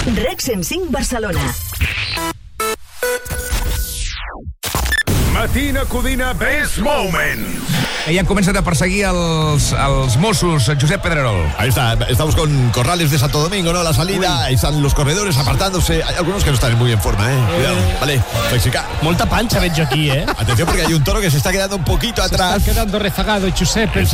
Rec 105 Barcelona. Matina Codina Best Moments. Ya han començat a perseguir els Mossos, Josep Pedrerol. Ahí está, estamos con Corrales de Santo Domingo, ¿no? La salida, ahí están los corredores apartándose. Hay algunos que no están muy en forma, Cuidado, vale, Flexicar. Molta panxa veig aquí, Atención porque hay un toro que se está quedando un poquito atrás. Está quedando rezagado, Josep.